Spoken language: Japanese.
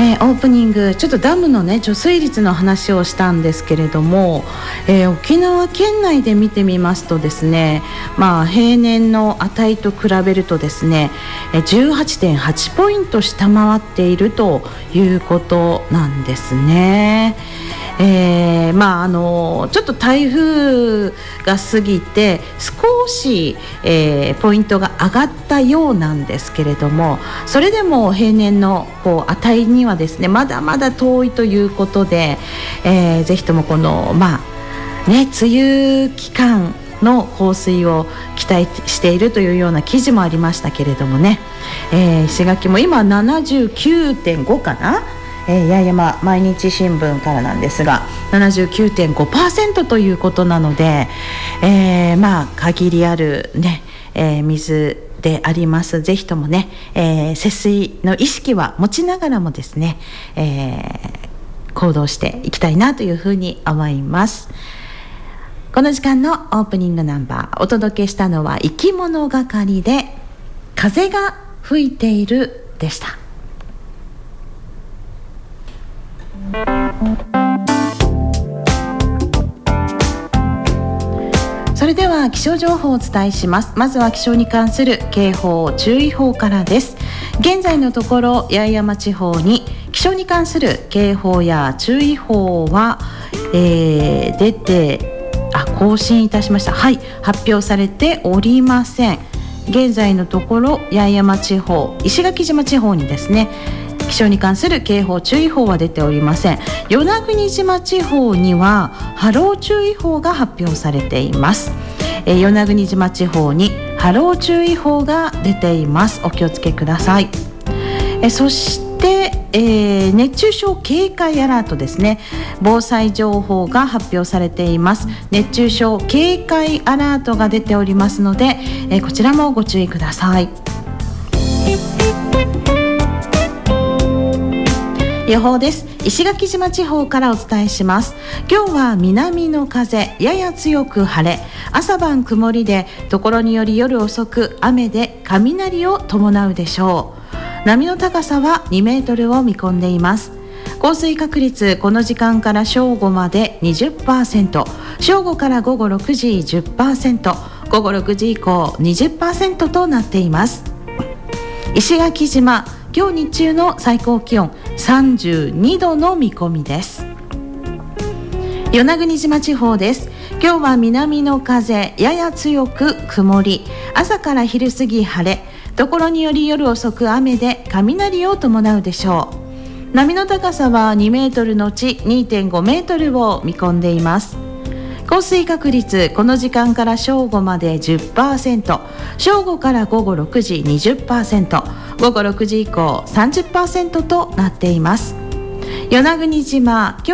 オープニングちょっとダムのね貯水率の話をしたんですけれども、沖縄県内で見てみますとですね、平年の値と比べるとですね 18.8 ポイント下回っているということなんですね。ちょっと台風が過ぎて少し、ポイントが上がったようなんですけれども、それでも平年の値にはですねまだまだ遠いということで、ぜひともこの梅雨期間の降水を期待しているというような記事もありましたけれどもね、石垣も今 79.5 かな、八重山毎日新聞からなんですが 79.5% ということなので、限りある、水であります。ぜひともね、節水の意識は持ちながらもですね、行動していきたいなというふうに思います。この時間のオープニングナンバーお届けしたのは生き物係で風が吹いているでした。それでは気象情報をお伝えします。まずは気象に関する警報注意報からです。現在のところ八重山地方に気象に関する警報や注意報は、出て更新いたしました。発表されておりません。現在のところ八重山地方、石垣島地方にですね気象に関する警報注意報は出ておりません。与那国島地方には波浪注意報が発表されています。与那国島地方に波浪注意報が出ています。お気をつけください。そして熱中症警戒アラートですね、防災情報が発表されています。熱中症警戒アラートが出ておりますので、こちらもご注意ください。予報です。石垣島地方からお伝えします。今日は南の風やや強く晴れ、朝晩曇りでところにより夜遅く雨で雷を伴うでしょう。波の高さは2メートルを見込んでいます。降水確率この時間から正午まで 20%、 正午から午後6時 10%、 午後6時以降 20% となっています。石垣島今日日中の最高気温32度の見込みです。与那国島地方です。今日は南の風やや強く曇り、朝から昼過ぎ晴れ、ところにより夜遅く雨で雷を伴うでしょう。波の高さは2メートルのうち 2.5 メートルを見込んでいます。降水確率この時間から正午まで 10%、 正午から午後6時 20%、 午後6時以降 30% となっています。与那国島